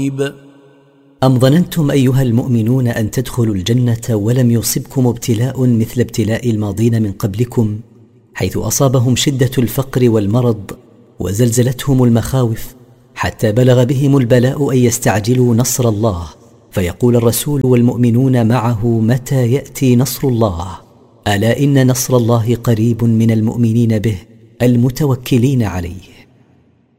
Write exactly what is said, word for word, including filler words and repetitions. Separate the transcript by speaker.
Speaker 1: أم ظننتم أيها المؤمنون أن تدخلوا الجنة ولم يصبكم ابتلاء مثل ابتلاء الماضين من قبلكم، حيث أصابهم شدة الفقر والمرض وزلزلتهم المخاوف، حتى بلغ بهم البلاء أن يستعجلوا نصر الله، فيقول الرسول والمؤمنون معه: متى يأتي نصر الله؟ ألا إن نصر الله قريب من المؤمنين به المتوكلين عليه.